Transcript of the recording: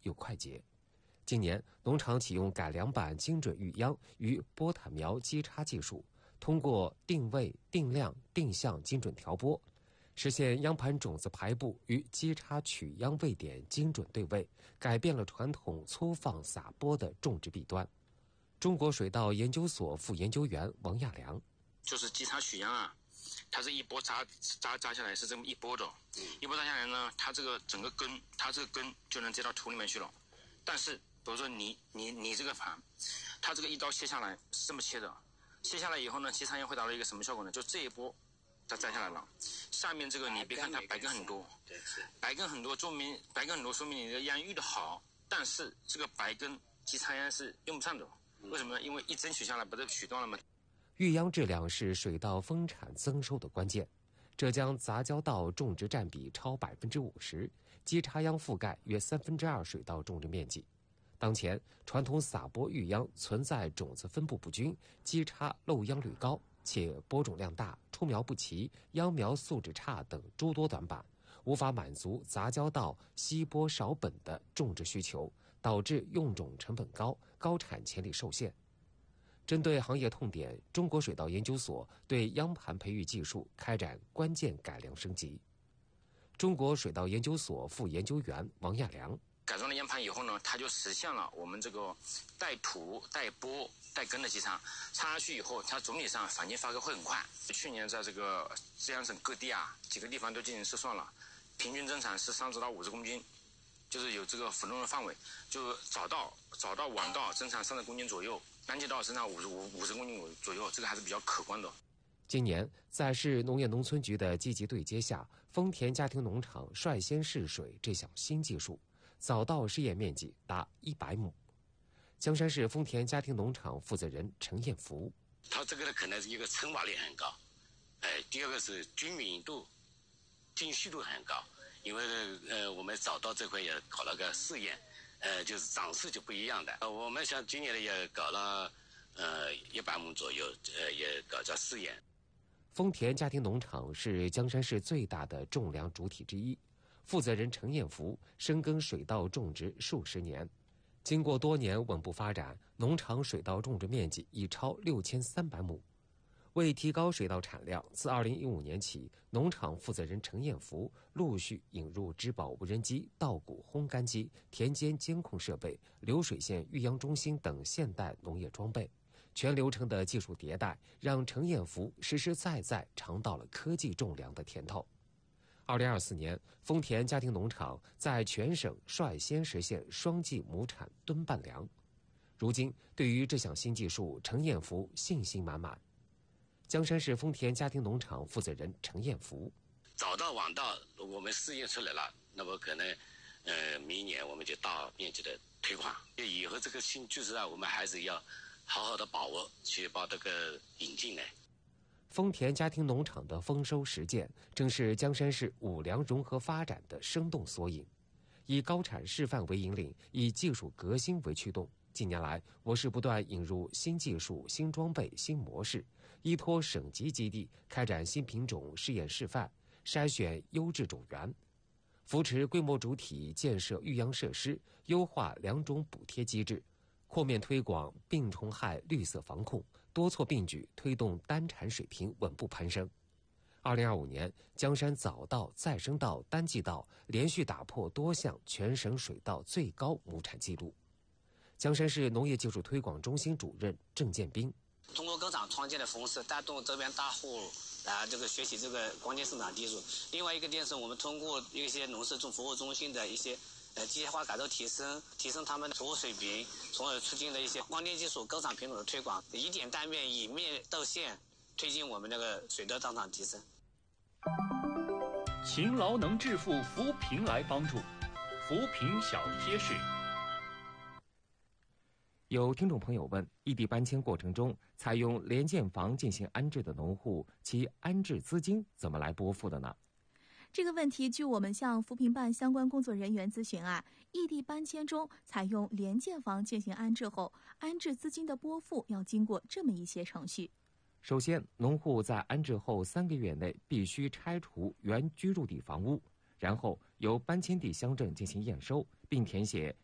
又快捷。今年，农场启用改良版精准育秧与播坦苗基插技术，通过定位、定量、定向精准调播，实现秧盘种子排布与基插取秧位点精准对位，改变了传统粗放撒播的种植弊端。中国水稻研究所副研究员王亚良： 就是基插取秧啊，它是一波扎下来是这么一波的，一波扎下来呢，它这个整个根，它这个根就能接到土里面去了。但是比如说你这个盘，它这个一刀切下来是这么切的，切下来以后呢，基插秧会达到一个什么效果呢？就这一波它摘下来了，下面这个你别看它白根很多，白根很多说明你的秧育的好，但是这个白根基插秧是用不上的，为什么呢？因为一针取下来把这取断了嘛。 育秧质量是水稻丰产增收的关键。浙江杂交稻种植占比超50%，基插秧覆盖约2/3水稻种植面积。当前，传统撒播育秧存在种子分布不均、基插漏秧率高，且播种量大、出苗不齐、秧苗素质差等诸多短板，无法满足杂交稻稀播少本的种植需求，导致用种成本高、高产潜力受限。针对行业痛点，中国水稻研究所对秧盘培育技术开展关键改良升级。中国水稻研究所副研究员王亚良： 改装了秧盘以后呢，它就实现了我们这个带土、带播、带根的基插，插下去以后，它总体上反茎发根会很快。去年在这个浙江省各地啊，几个地方都进行测算了，平均增产是30到50公斤，就是有这个浮动的范围，就早稻、晚稻增产30公斤左右，单季稻增产50公斤左右，这个还是比较可观的。 今年，在市农业农村局的积极对接下，丰田家庭农场率先试水这项新技术，早稻试验面积达100亩。江山市丰田家庭农场负责人陈彦福： 它这个呢，可能是一个成瓦率很高，第二个是均匀度、精细度很高，因为我们早稻这块也搞了个试验，就是长势就不一样的。我们像今年呢也搞了100亩左右，也搞叫试验。 丰田家庭农场是江山市最大的种粮主体之一，负责人陈彦福深耕水稻种植数十年，经过多年稳步发展，农场水稻种植面积已超6300亩。为提高水稻产量，自2015年起，农场负责人陈彦福陆续引入植保无人机、稻谷烘干机、田间监控设备、流水线育秧中心等现代农业装备。全流程的技术迭代，让陈彦福实实在在尝到了科技种粮的甜头。2024年，丰田家庭农场在全省率先实现双季亩产吨半粮。如今，对于这项新技术，陈彦福信心满满。江山市丰田家庭农场负责人陈彦福： 早稻晚稻我们试验出来了，那么可能明年我们就大面积的推广。以后这个新技术啊，我们还是要好好的把握，去把这个引进来。 丰田家庭农场的丰收实践，正是江山市五粮融合发展的生动缩影。以高产示范为引领，以技术革新为驱动。近年来，我市不断引入新技术、新装备、新模式，依托省级基地开展新品种试验示范，筛选优质种源，扶持规模主体建设育秧设施，优化粮种补贴机制，扩面推广病虫害绿色防控，多措并举推动单产水平稳步攀升。2025年，江山早稻、再生稻、单季稻连续打破多项全省水稻最高亩产纪录。江山市农业技术推广中心主任郑建斌： 通过耕场创建的方式，带动周边大户这个学习这个光电生长技术。另外一个点是我们通过一些农事服务中心的一些机械化改造提升他们的服务水平，从而促进了一些光电技术耕场品种的推广，以点带面，以面斗线，推进我们那个水稻增长提升。 勤劳能致富，扶贫来帮助，扶贫小贴士。 有听众朋友问，异地搬迁过程中采用联建房进行安置的农户，其安置资金怎么来拨付的呢？ 这个问题，据我们向扶贫办相关工作人员咨询异地搬迁中采用联建房进行安置后，安置资金的拨付要经过这么一些程序。 首先，农户在安置后3个月内必须拆除原居住地房屋，然后由搬迁地乡镇进行验收，并填写